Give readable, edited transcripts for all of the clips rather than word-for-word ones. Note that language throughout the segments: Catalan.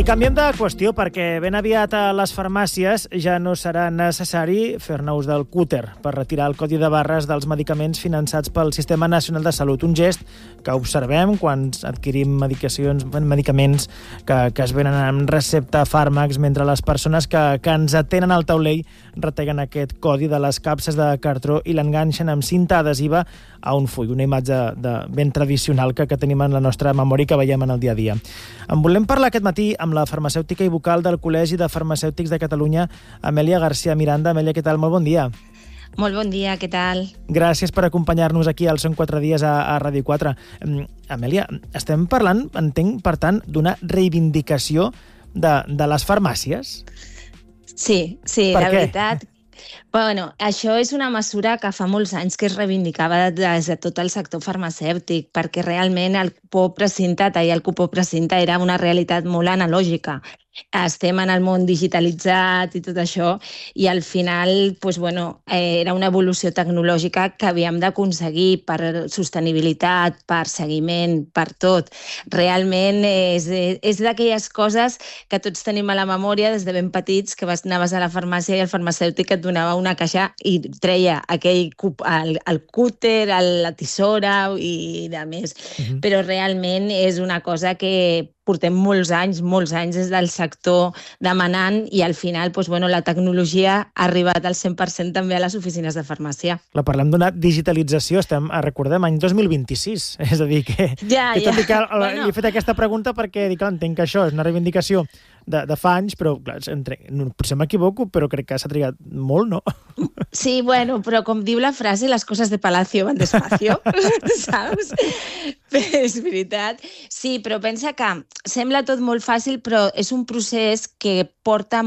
I canviem de qüestió perquè ben aviat a les farmàcies ja no serà necessari fer-ne ús del cúter per retirar el codi de barres dels medicaments finançats pel Sistema Nacional de Salut. Un gest que observem quan adquirim medicaments que es venen amb recepta, fàrmacs, mentre les persones que ens atenen al taulell reteguen aquest codi de les capses de cartró i l'enganxen amb cinta adhesiva a un full, una imatge ben tradicional que tenim en la nostra memòria i que veiem en el dia a dia. En volem parlar aquest matí amb la farmacèutica i vocal del Col·legi de Farmacèutics de Catalunya, Amèlia García Miranda. Amèlia, què tal? Molt bon dia. Molt bon dia, què tal? Gràcies per acompanyar-nos aquí al Són 4 dies a Ràdio 4. Amèlia, estem parlant, entenc, per tant, d'una reivindicació de les farmàcies? Sí, la veritat. Bueno, això és una mesura que fa molts anys que es reivindicava des de tot el sector farmacèutic, perquè realment el cupó precintat era una realitat molt analògica. Estem en el món digitalitzat i tot això, i al final era una evolució tecnològica que havíem d'aconseguir per sostenibilitat, per seguiment, per tot. Realment és d'aquelles coses que tots tenim a la memòria des de ben petits, que anaves a la farmàcia i el farmacèutic et donava una caixa i treia el cúter, la tisora i de més. Però realment és una cosa que portem molts anys des del sector demanant i al final la tecnologia ha arribat al 100% també a les oficines de farmàcia. Parlem d'una digitalització, recordem, any 2026. És a dir, que li he fet aquesta pregunta perquè entenc que això és una reivindicació de fa anys, però clar, potser m'equivoco, però crec que s'ha trigat molt, no? Sí, però com diu la frase, les coses de palacio van despacio, saps? És veritat. Sí, però pensa que sembla tot molt fàcil, però és un procés que porta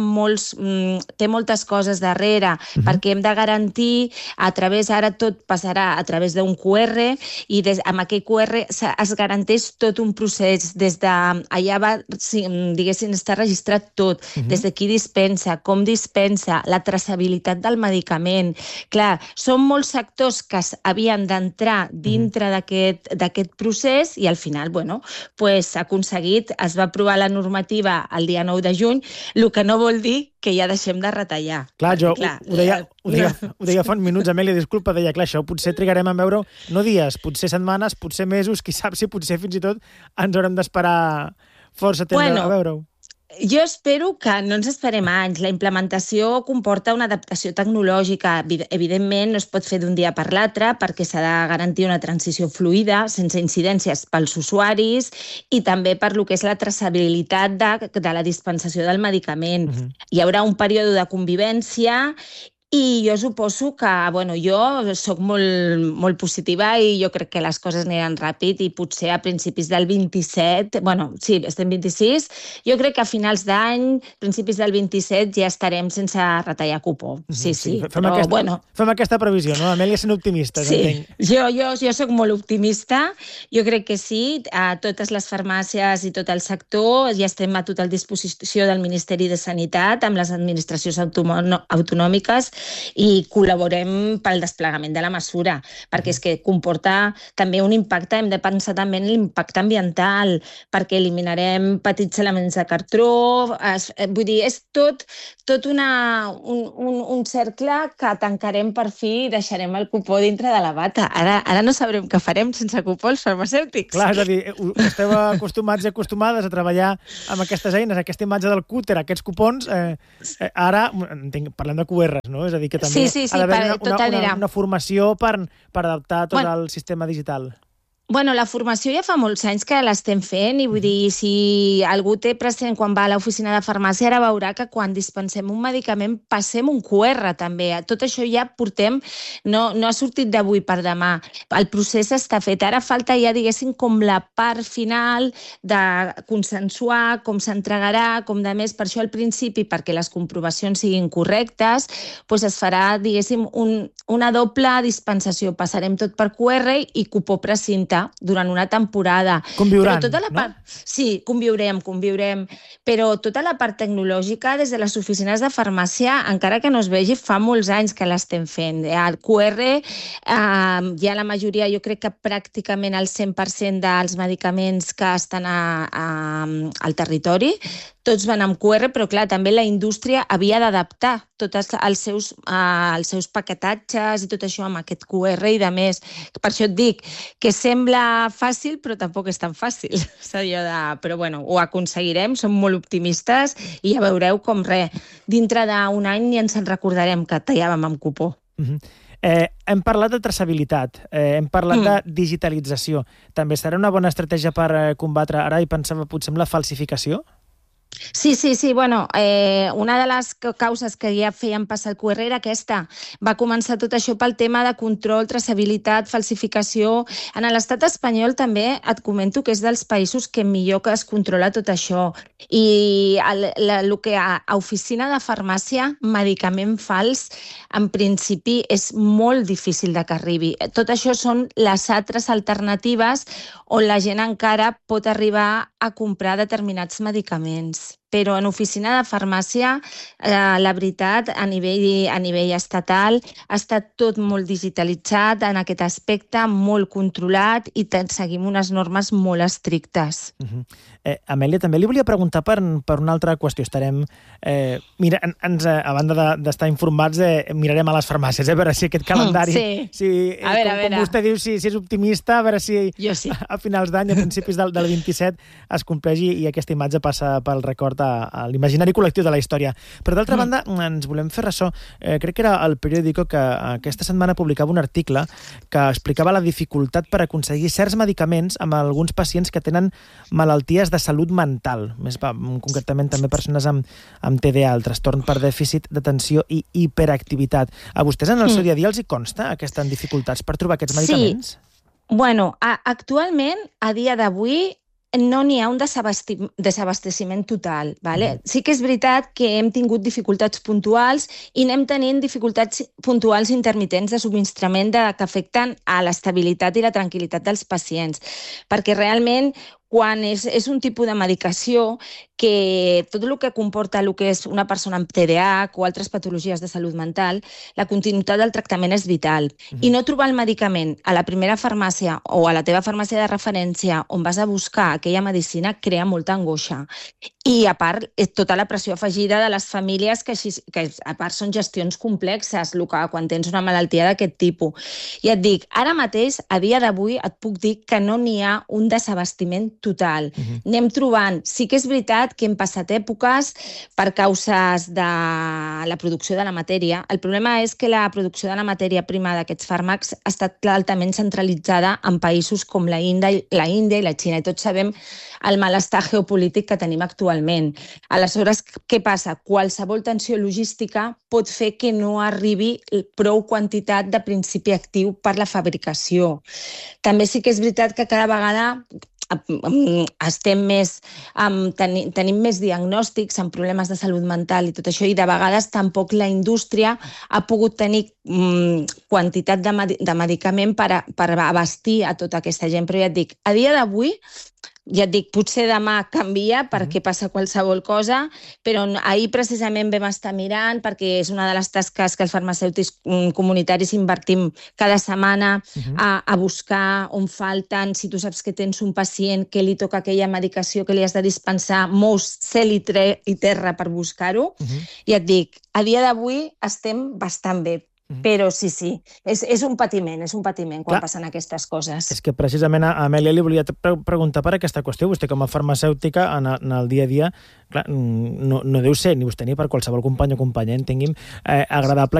té moltes coses darrere, perquè hem de garantir ara tot passarà a través d'un QR i amb aquell QR es garanteix tot un procés, des de allà va, diguéssim, està registrat tot, des de qui dispensa, com dispensa, la traçabilitat del medicament. Clar, són molts sectors que havien d'entrar dintre d'aquest procés i al final, s'ha aconseguit, es va aprovar la normativa el dia 9 de juny, el que no vol dir que ja deixem de retallar. Clar, ho deia fa uns minuts, Amèlia, disculpa, deia, clar, això potser trigarem a veure, no dies, potser setmanes, potser mesos, qui sap si potser fins i tot ens haurem d'esperar força temps a veure-ho. Jo espero que no ens esperem anys. La implementació comporta una adaptació tecnològica. Evidentment, no es pot fer d'un dia per l'altre perquè s'ha de garantir una transició fluida, sense incidències pels usuaris i també per lo que és la traçabilitat de la dispensació del medicament. Hi haurà un període de convivència i jo suposo que, jo soc molt positiva i jo crec que les coses aniran ràpid i potser a principis del 27, sí, estem 26, jo crec que a finals d'any, principis del 27, ja estarem sense retallar cupó. Sí. Fem aquesta previsió, no? Amèlia, sent optimista, entenc. Jo soc molt optimista, jo crec que sí, a totes les farmàcies i tot el sector ja estem a total disposició del Ministeri de Sanitat, amb les administracions autonòmiques i col·laborem pel desplegament de la mesura, perquè és que comporta també un impacte, hem de pensar també en l'impacte ambiental, perquè eliminarem petits elements de cartró, vull dir, és tot un cercle que tancarem per fi i deixarem el cupó dintre de la bata. Ara no sabrem què farem sense cupó els farmacèutics. Clar, és a dir, esteu acostumats i acostumades a treballar amb aquestes eines, aquesta imatge del cúter, aquests cupons, ara, parlem de QRs, no? És a dir, que també ha d'haver una formació per adaptar tot el sistema digital. La formació ja fa molts anys que l'estem fent i vull dir, si algú té present quan va a l'oficina de farmàcia, ara veurà que quan dispensem un medicament passem un QR també. Tot això ja portem, no ha sortit d'avui per demà. El procés està fet. Ara falta ja, diguéssim, com la part final de consensuar com s'entregarà, com de més. Per això al principi, perquè les comprovacions siguin correctes, es farà, diguéssim, una doble dispensació. Passarem tot per QR i cupó precintat durant una temporada. Conviuran, no? Sí, conviurem, però tota la part tecnològica des de les oficines de farmàcia, encara que no es vegi, fa molts anys que l'estem fent. El QR, ja la majoria, jo crec que pràcticament el 100% dels medicaments que estan al territori, tots van amb QR, però clar, també la indústria havia d'adaptar tots els seus paquetatges i tot això amb aquest QR i de més. Per això et dic que sembla fàcil, però tampoc és tan fàcil. Però bueno, ho aconseguirem, som molt optimistes i ja veureu com dintre d'un any ni ens en recordarem que tallàvem amb cupó. Hem parlat de traçabilitat, hem parlat de digitalització. També serà una bona estratègia per combatre, ara hi pensava potser en la falsificació? Sí. Bueno, una de les causes que ja feien passar el QR era aquesta. Va començar tot això pel tema de control, traçabilitat, falsificació. En l'estat espanyol també et comento que és dels països que millor que es controla tot això. I el que a oficina de farmàcia, medicament fals, en principi és molt difícil de que arribi. Tot això són les altres alternatives on la gent encara pot arribar a comprar determinats medicaments. Però en oficina de farmàcia, la veritat, a nivell estatal, ha estat tot molt digitalitzat en aquest aspecte, molt controlat i seguim unes normes molt estrictes. Amèlia, també li volia preguntar per una altra qüestió. Mira, a banda d'estar informats, mirarem a les farmàcies, a veure si aquest calendari... Com vostè diu, si és optimista, a veure si a finals d'any, a principis del 27, es compleix i aquesta imatge passa pel record a l'imaginari col·lectiu de la història. Però d'altra banda, ens volem fer ressò. Crec que era el Periódico que aquesta setmana publicava un article que explicava la dificultat per aconseguir certs medicaments amb alguns pacients que tenen malalties de salut mental, més concretament també persones amb TDA, el trastorn per dèficit d'atenció i hiperactivitat. A vostès en el seu dia a dia els hi consta aquestes dificultats per trobar aquests medicaments? Sí. Bueno, actualment, a dia d'avui, no n'hi ha un desabasteciment total. Sí que és veritat que hem tingut dificultats puntuals i anem tenint dificultats puntuals intermitents de subministrament que afecten a l'estabilitat i la tranquil·litat dels pacients, perquè realment quan és un tipus de medicació que tot el que comporta el que és una persona amb TDAH o altres patologies de salut mental, la continuïtat del tractament és vital. I no trobar el medicament a la primera farmàcia o a la teva farmàcia de referència on vas a buscar aquella medicina crea molta angoixa. I a part, tota la pressió afegida de les famílies, que a part són gestions complexes, quan tens una malaltia d'aquest tipus. I et dic, ara mateix, a dia d'avui, et puc dir que no n'hi ha un desabastiment total. Anem trobant. Sí que és veritat que hem passat èpoques per causes de la producció de la matèria. El problema és que la producció de la matèria prima d'aquests fàrmacs ha estat altament centralitzada en països com la Índia i la Xina. I tots sabem el malestar geopolític que tenim actualment. Aleshores, què passa? Qualsevol tensió logística pot fer que no arribi prou quantitat de principi actiu per la fabricació. També sí que és veritat que cada vegada tenim més diagnòstics amb problemes de salut mental i tot això, i de vegades tampoc la indústria ha pogut tenir quantitat de medicament per abastir a tota aquesta gent. Però ja et dic, a dia d'avui, potser demà canvia perquè passa qualsevol cosa, però ahir precisament vam estar mirant, perquè és una de les tasques que els farmacèutics comunitaris invertim cada setmana a buscar on falten, si tu saps que tens un pacient que li toca aquella medicació que li has de dispensar, mous cel i terra per buscar-ho. I et dic, a dia d'avui estem bastant bé. Però sí, és un patiment quan passen aquestes coses. És que precisament a Amèlia li volia preguntar per aquesta qüestió. Vostè com a farmacèutica en el dia a dia no deu ser ni vostè ni per qualsevol company o companya, entengui'm, agradable